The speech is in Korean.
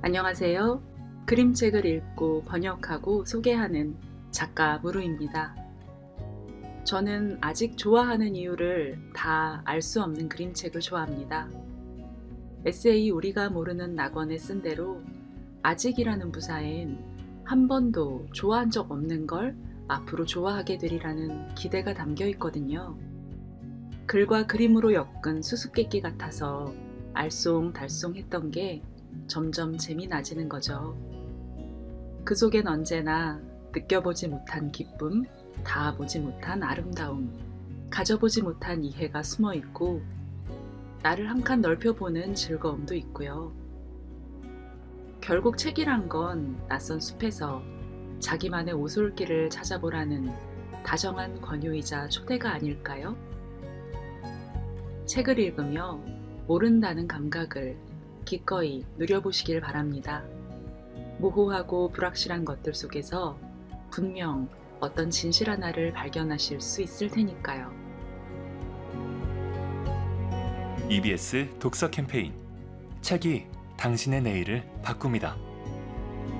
안녕하세요. 그림책을 읽고 번역하고 소개하는 작가 무루입니다. 저는 아직 좋아하는 이유를 다 알 수 없는 그림책을 좋아합니다. 에세이 우리가 모르는 낙원에 쓴 대로 아직이라는 부사엔 한 번도 좋아한 적 없는 걸 앞으로 좋아하게 되리라는 기대가 담겨 있거든요. 글과 그림으로 엮은 수수께끼 같아서 알쏭달쏭했던 게 점점 재미 나지는 거죠. 그 속엔 언제나 느껴보지 못한 기쁨, 닿아보지 못한 아름다움, 가져보지 못한 이해가 숨어 있고 나를 한 칸 넓혀보는 즐거움도 있고요. 결국 책이란 건 낯선 숲에서 자기만의 오솔길을 찾아보라는 다정한 권유이자 초대가 아닐까요? 책을 읽으며 모른다는 감각을 기꺼이 누려보시길 바랍니다. 모호하고 불확실한 것들 속에서 분명 어떤 진실 하나를 발견하실 수 있을 테니까요. EBS 독서 캠페인 책이 당신의 내일을 바꿉니다.